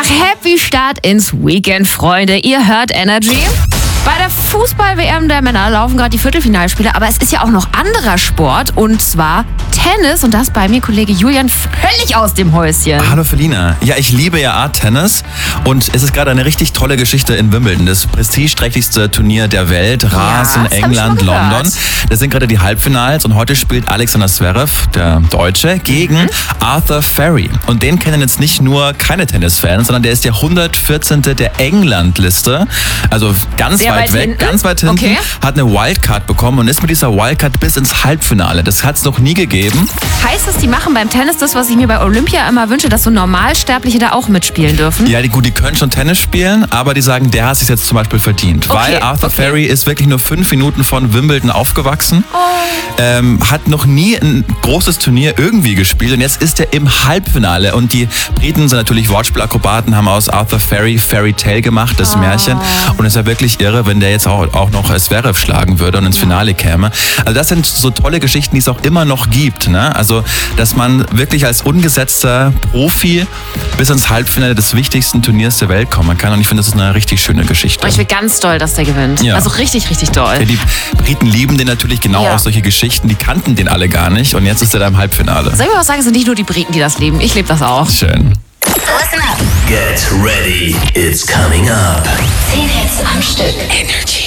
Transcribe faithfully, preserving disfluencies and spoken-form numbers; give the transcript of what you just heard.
Happy Start ins Weekend, Freunde. Ihr hört Energy. Bei der Fußball-W M der Männer laufen gerade die Viertelfinalspiele, aber es ist ja auch noch anderer Sport, und zwar Tennis, und das bei mir Kollege Julian völlig aus dem Häuschen. Hallo Felina. Ja, ich liebe ja Art-Tennis und es ist gerade eine richtig tolle Geschichte in Wimbledon, das prestigeträchtigste Turnier der Welt, Rasen, ja, England, London. Da sind gerade die Halbfinals und heute spielt Alexander Zverev, der Deutsche, gegen mhm. Arthur Ferry. Und den kennen jetzt nicht nur keine Tennisfans, sondern der ist der hundertvierzehnte der England-Liste, also ganz Sehr weit, weit weg, hinten. ganz weit hinten, Okay. hat eine Wildcard bekommen und ist mit dieser Wildcard bis ins Halbfinale. Das hat es noch nie gegeben. Heißt das, die machen beim Tennis das, was ich mir bei Olympia immer wünsche, dass so Normalsterbliche da auch mitspielen dürfen? Ja, die, gut, die können schon Tennis spielen, aber die sagen, der hat es sich jetzt zum Beispiel verdient. Okay, weil Arthur okay. Ferry ist wirklich nur fünf Minuten von Wimbledon aufgewachsen, Oh. ähm, hat noch nie ein großes Turnier irgendwie gespielt und jetzt ist er im Halbfinale. Und die Briten sind natürlich Wortspielakrobaten, haben aus Arthur Ferry Fairy Tale gemacht, das Oh. Märchen. Und es ist ja wirklich irre, wenn der jetzt auch, auch noch Zverev schlagen würde und ins Finale käme. Also das sind so tolle Geschichten, die es auch immer noch gibt. Ne? Also, dass man wirklich als ungesetzter Profi bis ins Halbfinale des wichtigsten Turniers der Welt kommen kann. Und ich finde, das ist eine richtig schöne Geschichte. Ich will ganz doll, dass der gewinnt. Ja. Also richtig, richtig doll. Ja, die Briten lieben den natürlich genau Ja. aus solche Geschichten. Die kannten den alle gar nicht. Und jetzt ist er da im Halbfinale. Soll ich mal was sagen, es sind nicht nur die Briten, die das leben. Ich lebe das auch. Schön. Listen up. Get ready, it's coming up. Zehn Hits am Stück. Energy.